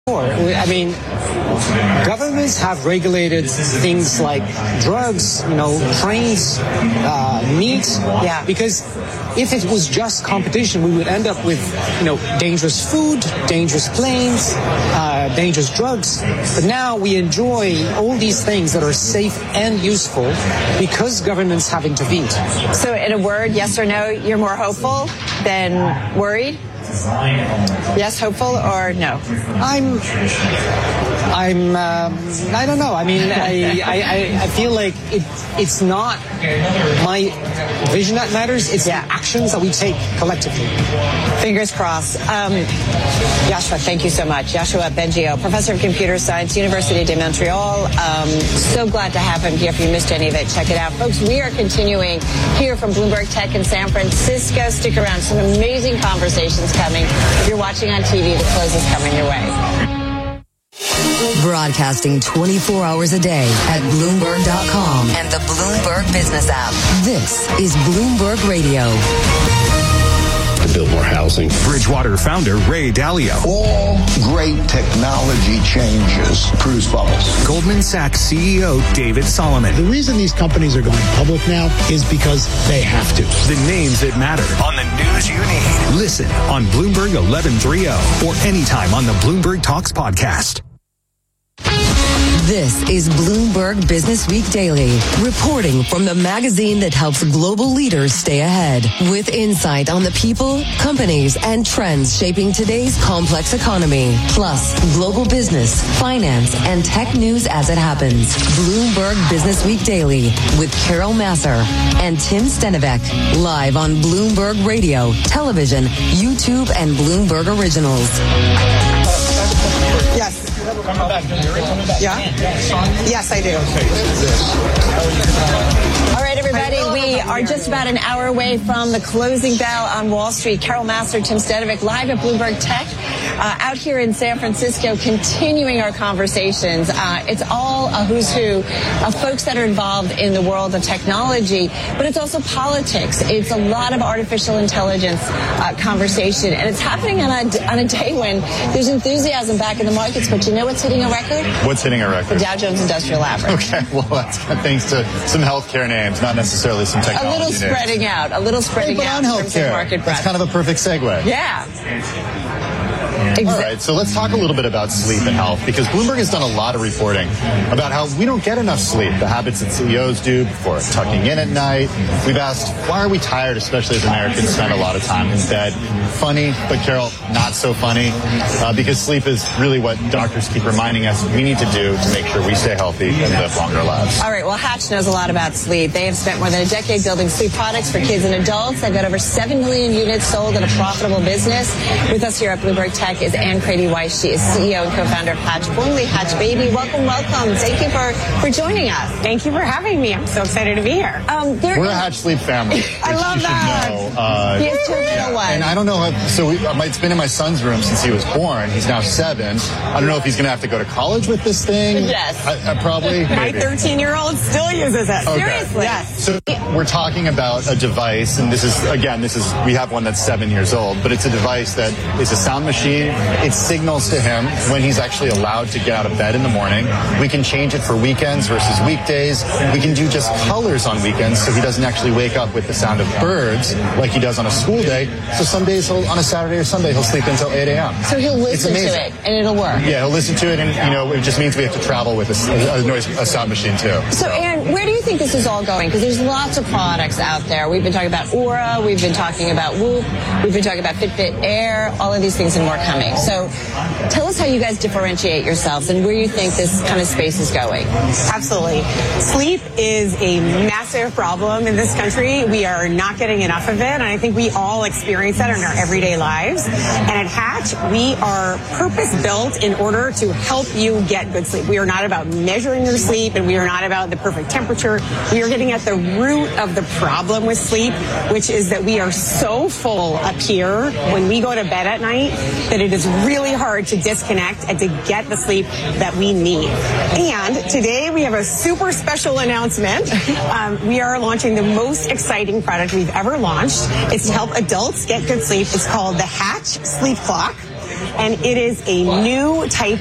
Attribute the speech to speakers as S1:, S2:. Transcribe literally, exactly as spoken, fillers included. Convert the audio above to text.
S1: I mean, governments have regulated things like drugs, you know, trains, uh, meat.
S2: Yeah.
S1: Because if it was just competition, we would end up with, you know, dangerous food, dangerous planes, uh, dangerous drugs. But now we enjoy all these things that are safe and useful because governments have intervened.
S2: So in a word, yes or no, you're more hopeful than worried? Yes, hopeful, or no?
S1: I'm, I'm, um, I don't know. I mean, I, I, I feel like it, it's not my vision that matters. It's yeah. the actions that we take collectively.
S2: Fingers crossed. Um, Yoshua, thank you so much. Yoshua Bengio, professor of computer science, Université de Montréal. Um, so glad to have him here. If you missed any of it, check it out. Folks, we are continuing here from Bloomberg Tech in San Francisco. Stick around. Some amazing conversations coming. If you're watching on T V, the close is coming your way.
S3: Broadcasting twenty-four hours a day at Bloomberg dot com and the Bloomberg Business app. This is Bloomberg Radio.
S4: To build more housing.
S5: Bridgewater founder Ray Dalio.
S6: All great technology changes produce bubbles.
S5: Goldman Sachs C E O David Solomon.
S7: The reason these companies are going public now is because they have to.
S5: The names that matter on the news you need. Listen on Bloomberg eleven thirty or anytime on the Bloomberg Talks podcast.
S3: This is Bloomberg Business Week Daily, reporting from the magazine that helps global leaders stay ahead, with insight on the people, companies, and trends shaping today's complex economy, plus global business, finance, and tech news as it happens. Bloomberg Business Week Daily with Carol Massar and Tim Stenivek, live on Bloomberg Radio, television, YouTube, and Bloomberg Originals.
S2: Yes. Yeah? Yes, I do. All right, everybody, we are just about an hour away from the closing bell on Wall Street. Carol Massar, Tim Stenivek, live at Bloomberg Tech, uh, out here in San Francisco, continuing our conversations. Uh, it's all a who's who of folks that are involved in the world of technology, but it's also politics. It's a lot of artificial intelligence uh, conversation, and it's happening on a, on a day when there's enthusiasm back in the markets, but you know what's hitting a record?
S8: What's hitting a record?
S2: The Dow Jones Industrial Average.
S8: Okay, well, that's thanks to some healthcare names, not necessarily some technology
S2: names. A little
S8: names.
S2: spreading out, a little spreading
S8: hey,
S2: out in terms of market breadth.
S8: That's kind of a perfect segue.
S2: Yeah.
S8: Exactly. All right, so let's talk a little bit about sleep and health, because Bloomberg has done a lot of reporting about how we don't get enough sleep, the habits that C E Os do before tucking in at night. We've asked, why are we tired, especially as Americans spend a lot of time in bed? Funny, but Carol, not so funny, uh, because sleep is really what doctors keep reminding us we need to do to make sure we stay healthy and live longer lives.
S2: All right, well, Hatch knows a lot about sleep. They have spent more than a decade building sleep products for kids and adults. They've got over seven million units sold in a profitable business. With us here at Bloomberg Tech is Ann Crady-Weiss. She is C E O and co-founder of Hatch, formerly Hatch Baby. Welcome, welcome. Thank you for, for joining us.
S9: Thank you for having me. I'm so excited to be here.
S2: Um,
S8: We're a Hatch Sleep family.
S2: I love
S8: you
S2: that.
S8: Should know. Uh,
S2: he has two little ones.
S8: And I don't know, if, so we, it's been in my son's room since he was born. He's now seven. I don't know if he's going to have to go to college with this thing.
S2: Yes.
S8: I, I probably.
S9: My thirteen-year-old still uses it.
S8: Okay.
S9: Seriously.
S2: Yes.
S8: So we're talking about a device, and this is, again, this is, we have one that's seven years old, but it's a device that is a sound machine. It signals to him when he's actually allowed to get out of bed in the morning. We can change it for weekends versus weekdays. We can do just colors on weekends, so he doesn't actually wake up with the sound of birds like he does on a school day. So some days he'll, on a Saturday or Sunday, he'll sleep until eight a.m.
S2: So he'll listen to it, and it'll work.
S8: Yeah, he'll listen to it, and, you know, it just means we have to travel with a, a noise, a sound machine, too.
S2: So, Aaron, where do you think this is all going? Because there's lots of products out there. We've been talking about Oura, we've been talking about Whoop, we've been talking about Fitbit Air, all of these things and more coming. So tell us how you guys differentiate yourselves and where you think this kind of space is going.
S9: Absolutely. Sleep is a massive problem in this country. We are not getting enough of it, and I think we all experience that in our everyday lives. And at Hatch, we are purpose-built in order to help you get good sleep. We are not about measuring your sleep, and we are not about the perfect temperature. We are getting at the root of the problem with sleep, which is that we are so full up here when we go to bed at night that it is really hard to disconnect and to get the sleep that we need. And today we have a super special announcement. Um, we are launching the most exciting product we've ever launched. It's to help adults get good sleep. It's called the Hatch Sleep Clock. and it is a new type